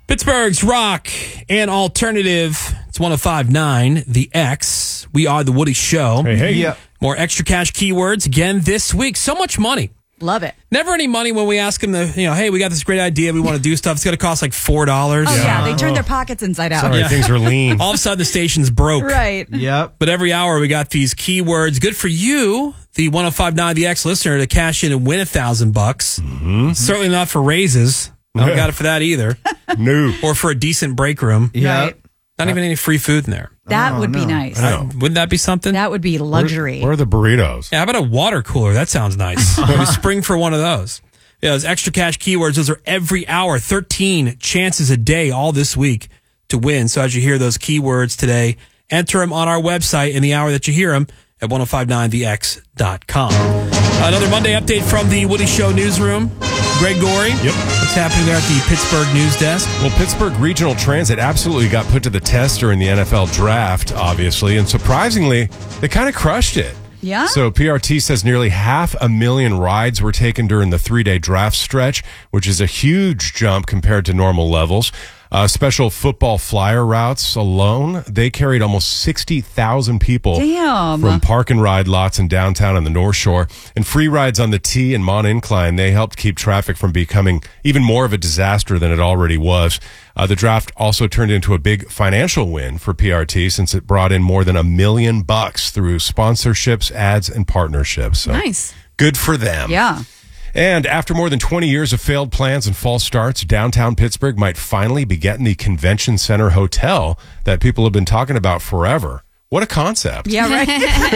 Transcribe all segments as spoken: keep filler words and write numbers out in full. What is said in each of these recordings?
Pittsburgh's rock and alternative. It's one oh five point nine The X. We are The Woody Show. Hey, hey. Yeah. More extra cash keywords again this week. So much money. Love it. Never any money when we ask them, to, you know, hey, we got this great idea. We want to do stuff. It's going to cost like four dollars. Oh, yeah. They turned their pockets inside out. Sorry, things are lean. All of a sudden, the station's broke. Right. Yep. But every hour, we got these keywords. Good for you, the one oh five point nine The X listener, to cash in and win a thousand bucks. Certainly not for raises. I don't got it for that either. No. Or for a decent break room. Yep. Right. Not even any free food in there. That Oh, would be no. nice. I know. Wouldn't that be something? That would be luxury. Where are the burritos? Yeah, how about a water cooler? That sounds nice. Maybe spring for one of those. Yeah, those extra cash keywords, those are every hour, thirteen chances a day all this week to win. So as you hear those keywords today, enter them on our website in the hour that you hear them at ten fifty-nine the x dot com. Another Monday update from the Woody Show newsroom. Greg Gorey. Yep. What's happening there at the Pittsburgh News Desk? Well, Pittsburgh Regional Transit absolutely got put to the test during the N F L draft, obviously, and surprisingly, they kind of crushed it. Yeah? So P R T says nearly half a million rides were taken during the three-day draft stretch, which is a huge jump compared to normal levels. Uh, special football flyer routes alone, they carried almost sixty thousand people Damn. from park and ride lots in downtown and the North Shore. And free rides on the T and Mont Incline, they helped keep traffic from becoming even more of a disaster than it already was. Uh, the draft also turned into a big financial win for P R T since it brought in more than a million bucks through sponsorships, ads, and partnerships. So Nice. good for them. Yeah. And after more than twenty years of failed plans and false starts, downtown Pittsburgh might finally be getting the Convention Center Hotel that people have been talking about forever. What a concept. Yeah, right.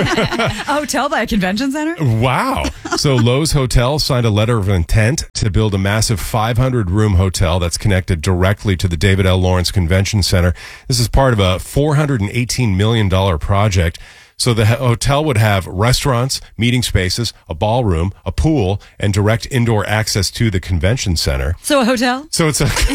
A hotel by a convention center? Wow. So Lowe's Hotel signed a letter of intent to build a massive five hundred room hotel that's connected directly to the David L. Lawrence Convention Center. This is part of a four hundred eighteen million dollars project. So the hotel would have restaurants, meeting spaces, a ballroom, a pool, and direct indoor access to the convention center. So a hotel? So it's a Will so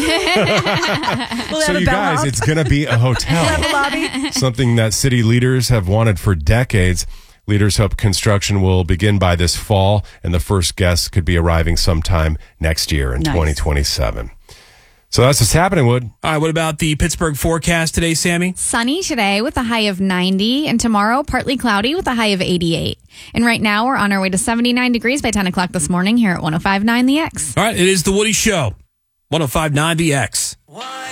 they have a you guys, bellhop? it's going to be a hotel. Have a lobby? Something that city leaders have wanted for decades. Leaders hope construction will begin by this fall, and the first guests could be arriving sometime next year in Nice. twenty twenty-seven. So that's what's happening, Wood. All right, what about the Pittsburgh forecast today, Sammy? Sunny today with a high of ninety, and tomorrow partly cloudy with a high of eighty-eight. And right now we're on our way to seventy-nine degrees by ten o'clock this morning here at ten fifty-nine The X. All right, it is the Woody Show. ten fifty-nine The X.